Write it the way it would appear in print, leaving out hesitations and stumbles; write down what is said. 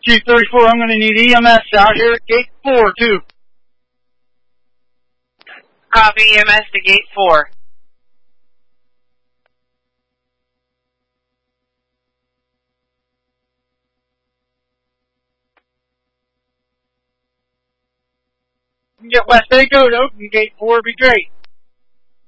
234, I'm going to need EMS out here at gate 4, too. Copy, EMS to gate 4. You can get West Echo to open gate 4 would be great.